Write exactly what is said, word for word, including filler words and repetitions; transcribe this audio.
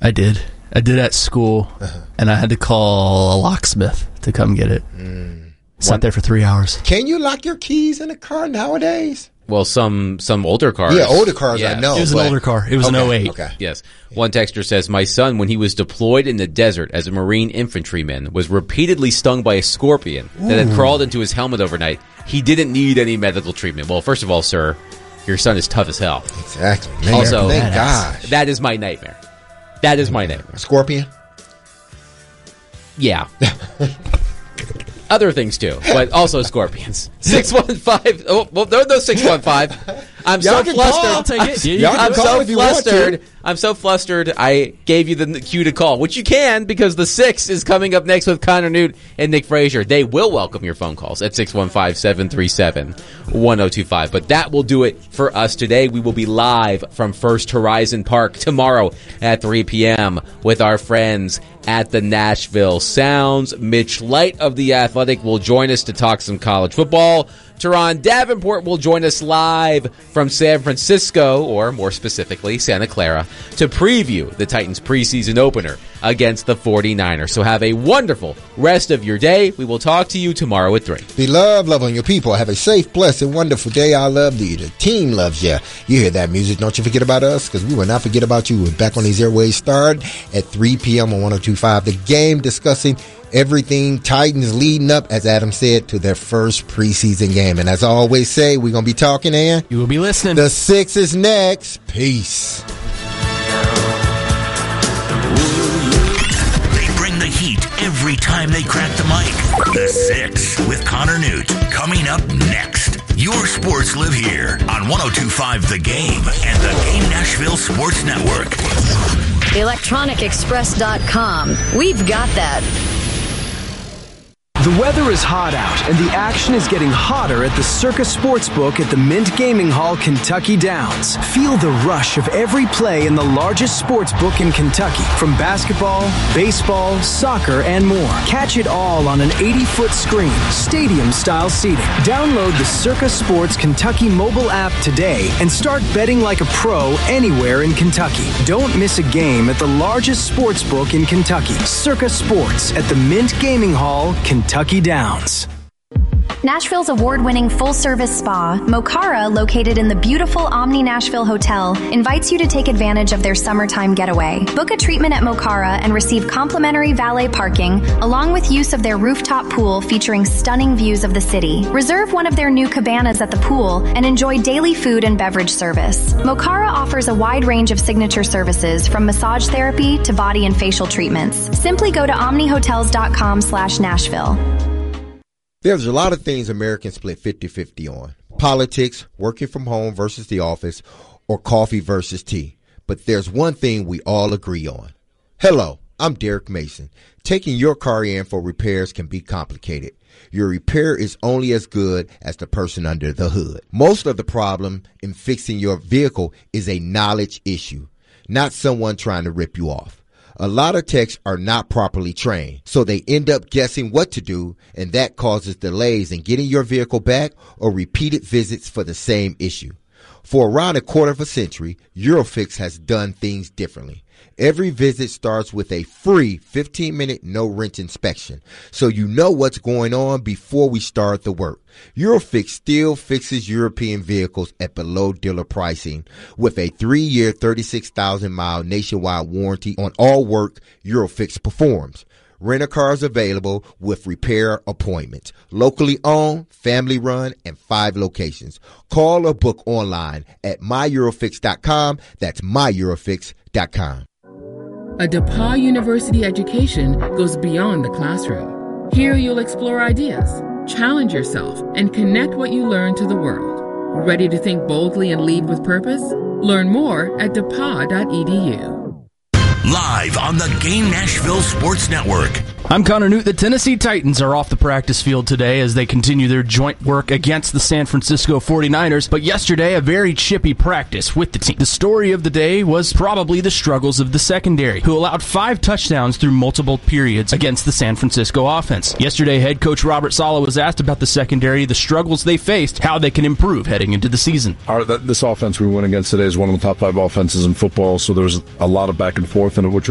I did. I did at school, uh-huh. and I had to call a locksmith to come get it. Mm. Sat there for three hours. Can you lock your keys in a car nowadays? Well, some some older cars. Yeah, older cars, yeah. I know. It was but... an older car. It was okay, an oh eight. Okay. Yes. One texter says, my son, when he was deployed in the desert as a Marine infantryman, was repeatedly stung by a scorpion Ooh. that had crawled into his helmet overnight. He didn't need any medical treatment. Well, first of all, sir, your son is tough as hell. Exactly. Man, also, thank gosh. that is my nightmare. That is my nightmare. A scorpion? Yeah. Other things too, but also scorpions. six one five Oh, well, there are no six one five I'm Y'all so flustered. I'll take it. I'm, Yeah, I'm so flustered. I'm so flustered. I gave you the cue to call, which you can because the six is coming up next with Connor Newt and Nick Frazier. They will welcome your phone calls at six one five, seven three seven, one oh two five But that will do it for us today. We will be live from First Horizon Park tomorrow at three p.m. with our friends at the Nashville Sounds. Mitch Light of The Athletic will join us to talk some college football. Teron Davenport will join us live from San Francisco, or more specifically, Santa Clara, to preview the Titans preseason opener against the forty-niners. So have a wonderful rest of your day. We will talk to you tomorrow at three. Be loved, love on your people. Have a safe, blessed, wonderful day. I love you. The team loves you. You hear that music. Don't you forget about us, because we will not forget about you. We're back on these airways. Start at three p.m. on one oh two point five The Game, discussing everything Titans leading up, as Adam said, to their first preseason game. And as I always say, we're going to be talking, and you will be listening. The six is next. Peace. They bring the heat every time they crack the mic. The Six with Connor Newt. Coming up next. Your sports live here on one oh two point five The Game and the Game Nashville Sports Network. electronic express dot com. We've got that. The weather is hot out, and the action is getting hotter at the Circa Sportsbook at the Mint Gaming Hall, Kentucky Downs. Feel the rush of every play in the largest sportsbook in Kentucky, from basketball, baseball, soccer, and more. Catch it all on an eighty-foot screen, stadium-style seating. Download the Circa Sports Kentucky mobile app today and start betting like a pro anywhere in Kentucky. Don't miss a game at the largest sportsbook in Kentucky, Circa Sports at the Mint Gaming Hall, Kentucky. Kentucky Downs. Nashville's award-winning full-service spa, Mocara, located in the beautiful Omni Nashville Hotel, invites you to take advantage of their summertime getaway. Book a treatment at Mocara and receive complimentary valet parking, along with use of their rooftop pool featuring stunning views of the city. Reserve one of their new cabanas at the pool and enjoy daily food and beverage service. Mocara offers a wide range of signature services, from massage therapy to body and facial treatments. Simply go to omnihotels.com slash Nashville. There's a lot of things Americans split fifty-fifty on. Politics, working from home versus the office, or coffee versus tea. But there's one thing we all agree on. Hello, I'm Derek Mason. Taking your car in for repairs can be complicated. Your repair is only as good as the person under the hood. Most of the problem in fixing your vehicle is a knowledge issue, not someone trying to rip you off. A lot of techs are not properly trained, so they end up guessing what to do, and that causes delays in getting your vehicle back or repeated visits for the same issue. For around a quarter of a century, Eurofix has done things differently. Every visit starts with a free fifteen-minute no-wrench inspection, so you know what's going on before we start the work. Eurofix still fixes European vehicles at below dealer pricing with a three-year, thirty-six thousand mile nationwide warranty on all work Eurofix performs. Rent-a-cars available with repair appointments. Locally owned, family run, and five locations. Call or book online at my eurofix dot com. That's my eurofix dot com. A DePauw University education goes beyond the classroom. Here you'll explore ideas, challenge yourself, and connect what you learn to the world. Ready to think boldly and lead with purpose? Learn more at depaw dot e d u. Live on the Game Nashville Sports Network. I'm Connor Newt. The Tennessee Titans are off the practice field today as they continue their joint work against the San Francisco forty-niners, but yesterday a very chippy practice with the team. The story of the day was probably the struggles of the secondary, who allowed five touchdowns through multiple periods against the San Francisco offense. Yesterday, head coach Robert Saleh was asked about the secondary, the struggles they faced, how they can improve heading into the season. Our, this offense we went against today is one of the top five offenses in football, so there's a lot of back and forth in it, which